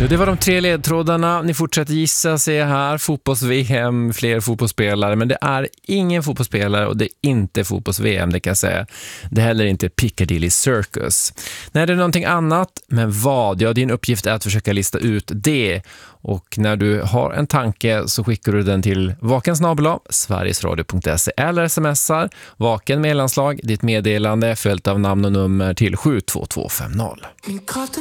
Det var de 3 ledtrådarna. Ni fortsätter gissa, ser jag här. Fotbolls-VM, fler fotbollsspelare. Men det är ingen fotbollsspelare och det är inte fotbolls-VM, det kan jag säga. Det är heller inte Piccadilly Circus. Nej, det är någonting annat. Men vad? Ja, din uppgift är att försöka lista ut det. Och när du har en tanke så skickar du den till vakensnabel@sverigesradio.se eller smsar vaken mellanslag, ditt meddelande följt av namn och nummer till 72250.